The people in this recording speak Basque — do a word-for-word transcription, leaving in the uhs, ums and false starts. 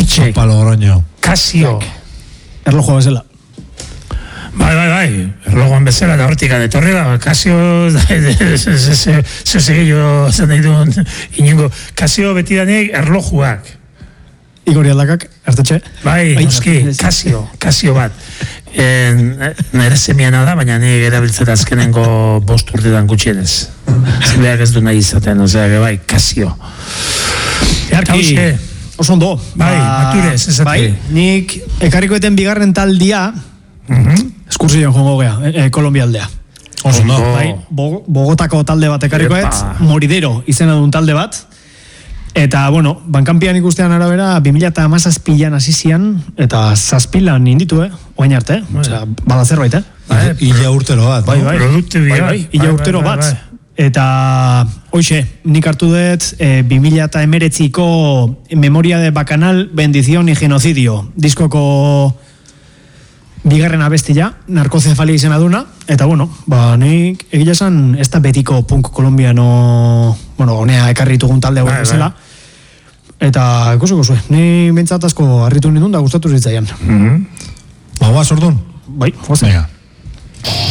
Artetxe. Opa Logroño. Casio. Erlojoa bezala. Bai, bai, bai, erlojuan bezala da hortikan etorri da, Casio, zer segillo zen nahi duen, inengo, Casio beti danik erlojuak. Igori aldakak, Artetxe. Bai, noski, Casio, Casio bat. Nere semiana da, baina nik erabiltzera azkenengo bost urtetan gutxienez. Zenbeak ez du nahi izaten, ozera, bai, Casio. Earki, oso ondo. Bai, maturez, ez bai, nik ekarrikoeten bigarren taldia, eskursioan jongo gea, e, Kolombia aldea. Oso ondo. Bai, Bogotako talde bat ekarrikoet, Moridero izena duen talde bat, eta, bueno, bankanpian ikustean arabera, bi mila hamazazpian hasi zian, eta zazpilan inditu, eh? Oain arte, eh? Osea, bada zerbait, eh? Illa urtero bat. Bai, bai, produktu bai, bai, illa urtero bat. Eta, hoxe, nik hartu dut, e, bi mila emeretziko Memoria de Bacanal, Bendición y Genocidio, diskoko bigarren abestia, narkozefalia izena duna, eta bueno, ba, nik egia esan, ez da betiko punk kolombiano, bueno, honea ekarritugun talde hau bezala, eta ikusiko zuen, ni bentsat asko harritu nindun da gustatu zitzaian. Ba, guaz, ordun? Bai, guaz. Venga.